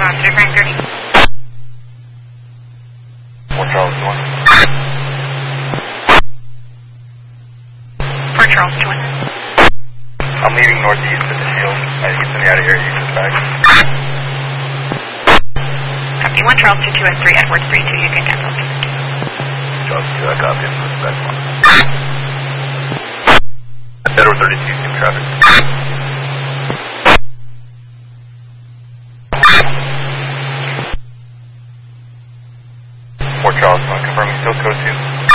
Positive, Frank 30. 1 Charles 2. 4 Charles 2. I'm leaving northeast in the field. I need to out of here. You can back. Copy 1 Charles 22 at 3 Edwards 32. You can cancel. Charles 2, I copy. Back 1. Edward 32, keep traffic. 4 Charles 1, confirming still code 2.